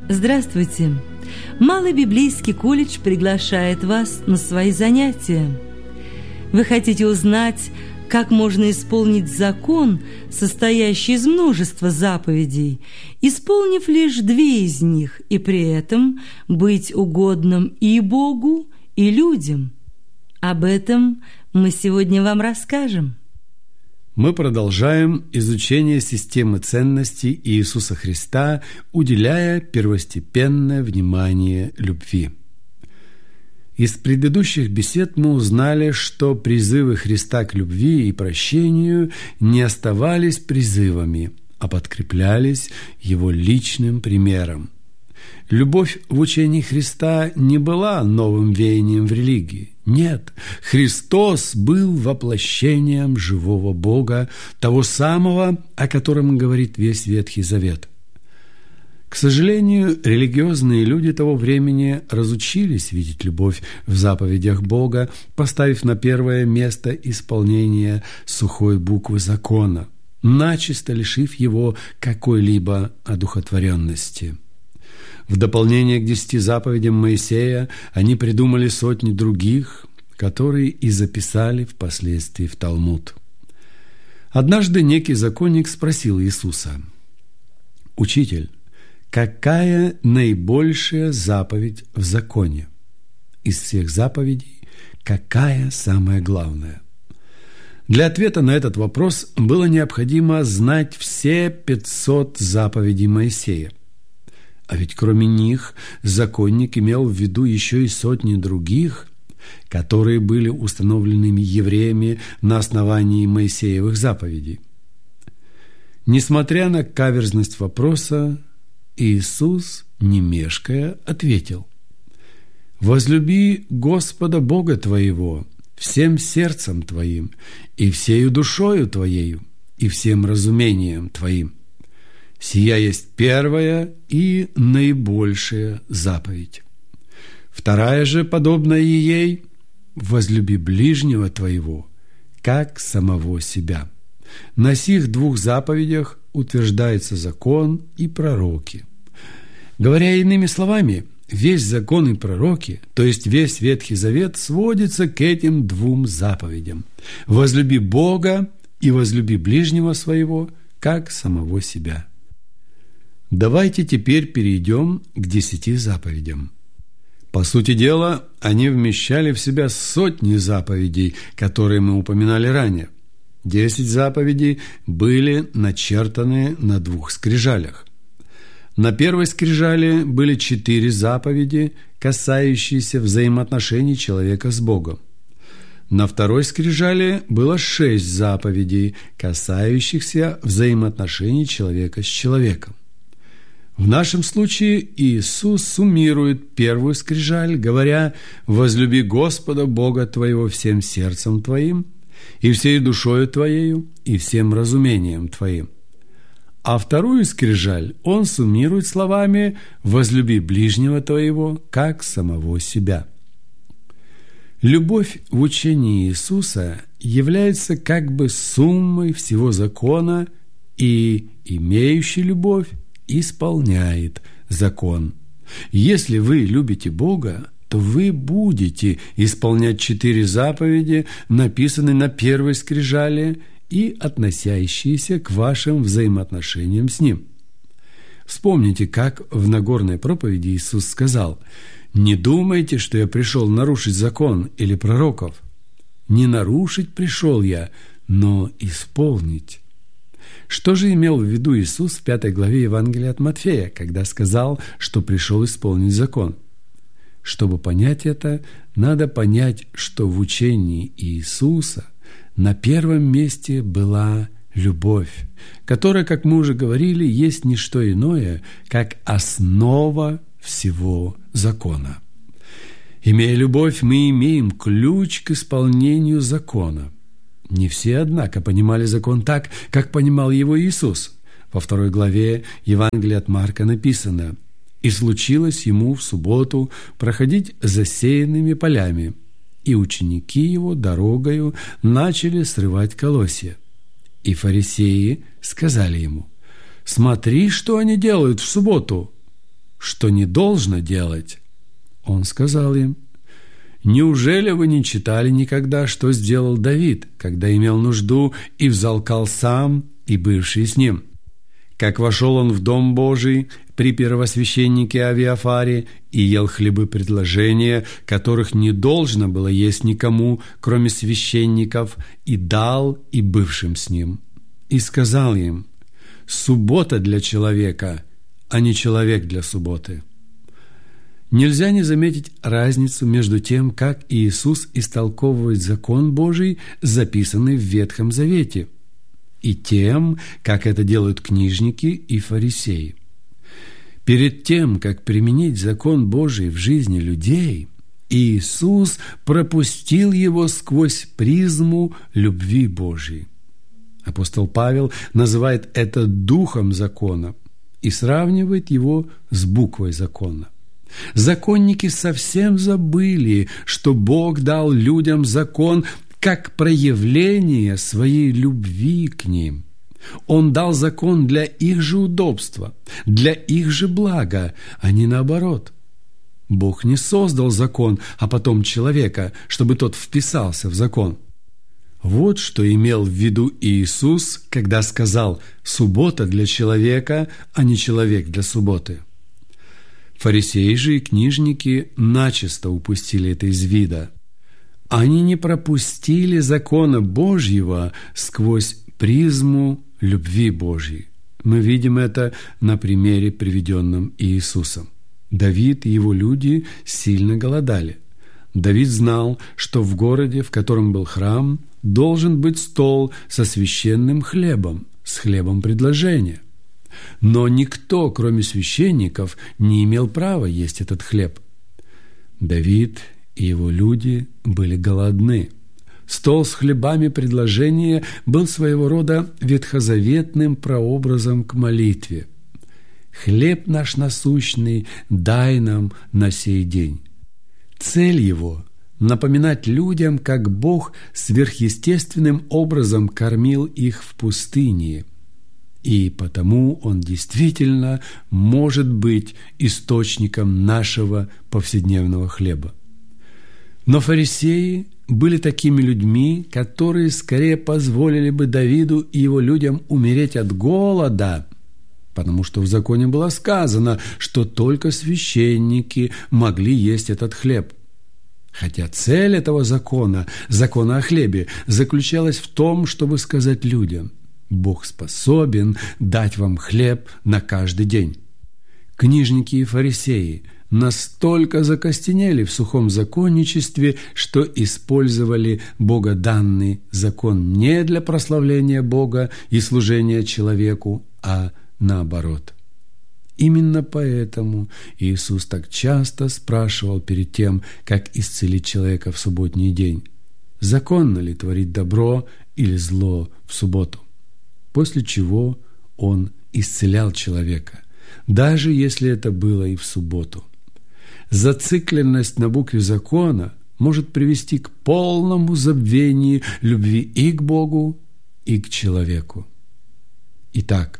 Здравствуйте! Малый библейский колледж приглашает вас на свои занятия. Вы хотите узнать, как можно исполнить закон, состоящий из множества заповедей, исполнив лишь 2 из них, и при этом быть угодным и Богу, и людям? Об этом мы сегодня вам расскажем. Мы продолжаем изучение системы ценностей Иисуса Христа, уделяя первостепенное внимание любви. Из предыдущих бесед мы узнали, что призывы Христа к любви и прощению не оставались призывами, а подкреплялись Его личным примером. Любовь в учении Христа не была новым веянием в религии. Нет, Христос был воплощением живого Бога, того самого, о котором говорит весь Ветхий Завет. К сожалению, религиозные люди того времени разучились видеть любовь в заповедях Бога, поставив на первое место исполнение сухой буквы закона, начисто лишив его какой-либо одухотворенности. В дополнение к 10 заповедям Моисея они придумали сотни других, которые и записали впоследствии в Талмуд. Однажды некий законник спросил Иисуса: «Учитель, какая наибольшая заповедь в законе? Из всех заповедей какая самая главная?» Для ответа на этот вопрос было необходимо знать все 500 заповедей Моисея. А ведь кроме них законник имел в виду еще и сотни других, которые были установлены евреями на основании Моисеевых заповедей. Несмотря на каверзность вопроса, Иисус, не мешкая, ответил: «Возлюби Господа Бога твоего всем сердцем твоим, и всею душою твоею, и всем разумением твоим. Сия есть первая и наибольшая заповедь. Вторая же, подобная ей: возлюби ближнего твоего, как самого себя. На сих 2 заповедях утверждается закон и пророки». Говоря иными словами, весь закон и пророки, то есть весь Ветхий Завет, сводится к этим 2 заповедям: возлюби Бога и возлюби ближнего своего, как самого себя. Давайте теперь перейдем к 10 заповедям. По сути дела, они вмещали в себя сотни заповедей, которые мы упоминали ранее. 10 заповедей были начертаны на 2 скрижалях. На первой скрижали были 4 заповеди, касающиеся взаимоотношений человека с Богом. На второй скрижали было 6 заповедей, касающихся взаимоотношений человека с человеком. В нашем случае Иисус суммирует первую скрижаль, говоря: «Возлюби Господа Бога твоего всем сердцем твоим, и всей душою твоею, и всем разумением твоим». А вторую скрижаль он суммирует словами: «Возлюби ближнего твоего, как самого себя». Любовь в учении Иисуса является как бы суммой всего закона, и имеющий любовь исполняет закон. Если вы любите Бога, то вы будете исполнять 4 заповеди, написанные на первой скрижали и относящиеся к вашим взаимоотношениям с Ним. Вспомните, как в Нагорной проповеди Иисус сказал: «Не думайте, что я пришел нарушить закон или пророков. Не нарушить пришел я, но исполнить». Что же имел в виду Иисус в 5 главе Евангелия от Матфея, когда сказал, что пришел исполнить закон? Чтобы понять это, надо понять, что в учении Иисуса на первом месте была любовь, которая, как мы уже говорили, есть не что иное, как основа всего закона. Имея любовь, мы имеем ключ к исполнению закона. Не все, однако, понимали закон так, как понимал его Иисус. Во 2 главе Евангелия от Марка написано: «И случилось ему в субботу проходить засеянными полями, и ученики его дорогою начали срывать колосья. И фарисеи сказали ему: смотри, что они делают в субботу». что не должно делать». Он сказал им: «Неужели вы не читали никогда, что сделал Давид, когда имел нужду и взалкал сам и бывший с ним? Как вошел он в Дом Божий при первосвященнике Авиафаре и ел хлебы предложения, которых не должно было есть никому, кроме священников, и дал и бывшим с ним. И сказал им: суббота для человека, а не человек для субботы». Нельзя не заметить разницу между тем, как Иисус истолковывает закон Божий, записанный в Ветхом Завете, и тем, как это делают книжники и фарисеи. Перед тем, как применить закон Божий в жизни людей, Иисус пропустил его сквозь призму любви Божьей. Апостол Павел называет это духом закона и сравнивает его с буквой закона. Законники совсем забыли, что Бог дал людям закон как проявление своей любви к ним. Он дал закон для их же удобства, для их же блага, а не наоборот. Бог не создал закон, а потом человека, чтобы тот вписался в закон. Вот что имел в виду Иисус, когда сказал: «Суббота для человека, а не человек для субботы». Фарисеи же и книжники начисто упустили это из вида. Они не пропустили закона Божьего сквозь призму любви Божьей. Мы видим это на примере, приведенном Иисусом. Давид и его люди сильно голодали. Давид знал, что в городе, в котором был храм, должен быть стол со священным хлебом, с хлебом предложения. Но никто, кроме священников, не имел права есть этот хлеб. Давид и его люди были голодны. Стол с хлебами предложения был своего рода ветхозаветным прообразом к молитве. «Хлеб наш насущный дай нам на сей день». Цель его – напоминать людям, как Бог сверхъестественным образом кормил их в пустыне. И потому Он действительно может быть источником нашего повседневного хлеба. Но фарисеи были такими людьми, которые скорее позволили бы Давиду и его людям умереть от голода, потому что в законе было сказано, что только священники могли есть этот хлеб. Хотя цель этого закона, закона о хлебе, заключалась в том, чтобы сказать людям: Бог способен дать вам хлеб на каждый день. Книжники и фарисеи настолько закостенели в сухом законничестве, что использовали богоданный закон не для прославления Бога и служения человеку, а наоборот. Именно поэтому Иисус так часто спрашивал перед тем, как исцелить человека в субботний день: законно ли творить добро или зло в субботу? После чего Он исцелял человека, даже если это было и в субботу. Зацикленность на букве закона может привести к полному забвению любви и к Богу, и к человеку. Итак,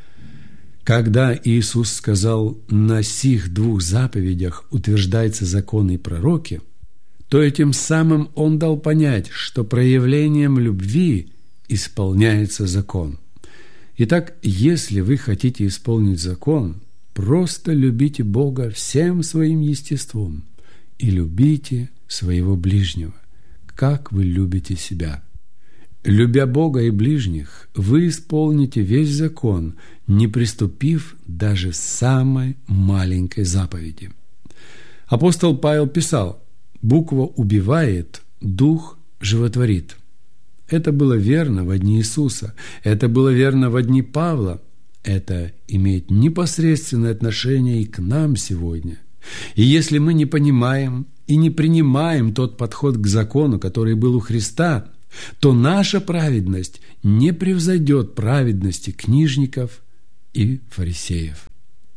когда Иисус сказал: «На сих двух заповедях утверждается закон и пророки», то этим самым Он дал понять, что проявлением любви исполняется закон. Итак, если вы хотите исполнить закон, просто любите Бога всем своим естеством и любите своего ближнего, как вы любите себя. Любя Бога и ближних, вы исполните весь закон, не приступив даже самой маленькой заповеди. Апостол Павел писал: «Буква убивает, дух животворит». Это было верно во дни Иисуса, это было верно во дни Павла, это имеет непосредственное отношение и к нам сегодня. И если мы не понимаем и не принимаем тот подход к закону, который был у Христа, то наша праведность не превзойдет праведности книжников и фарисеев.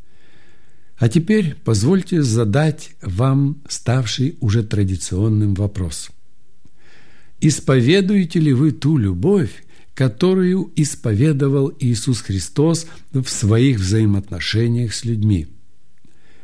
А теперь позвольте задать вам ставший уже традиционным вопрос. Исповедуете ли вы ту любовь, которую исповедовал Иисус Христос в своих взаимоотношениях с людьми?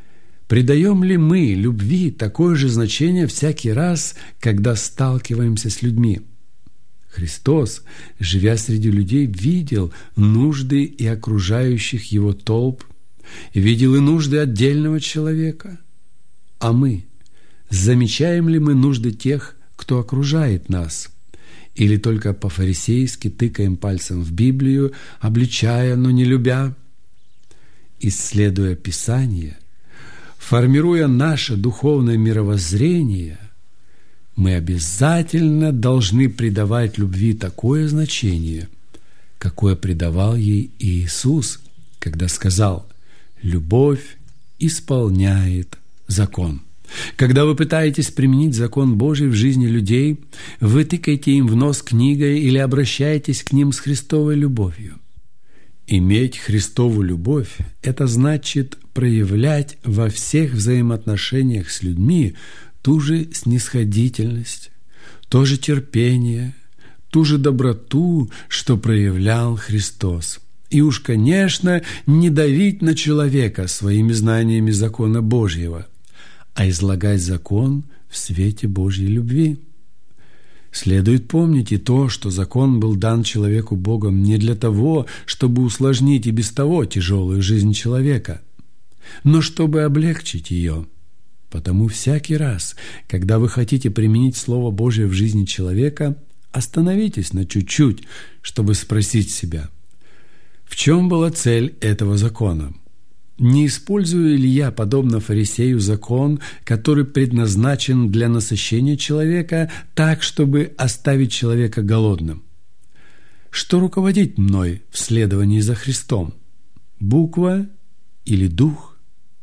Придаем ли мы любви такое же значение всякий раз, когда сталкиваемся с людьми? Христос, живя среди людей, видел нужды и окружающих его толп, видел и нужды отдельного человека. А мы, замечаем ли мы нужды тех, кто окружает нас? Или только по-фарисейски тыкаем пальцем в Библию, обличая, но не любя? Исследуя Писание, формируя наше духовное мировоззрение, мы обязательно должны придавать любви такое значение, какое придавал ей Иисус, когда сказал: «Любовь исполняет закон». Когда вы пытаетесь применить закон Божий в жизни людей, вы тыкаете им в нос книгой или обращаетесь к ним с Христовой любовью. Иметь Христову любовь – это значит проявлять во всех взаимоотношениях с людьми ту же снисходительность, то же терпение, ту же доброту, что проявлял Христос. И уж, конечно, не давить на человека своими знаниями закона Божьего, а излагать закон в свете Божьей любви. Следует помнить и то, что закон был дан человеку Богом не для того, чтобы усложнить и без того тяжелую жизнь человека, но чтобы облегчить ее. Потому всякий раз, когда вы хотите применить Слово Божие в жизни человека, остановитесь на чуть-чуть, чтобы спросить себя: в чем была цель этого закона? Не использую ли я, подобно фарисею, закон, который предназначен для насыщения человека, так, чтобы оставить человека голодным? Что руководит мной в следовании за Христом? Буква или дух?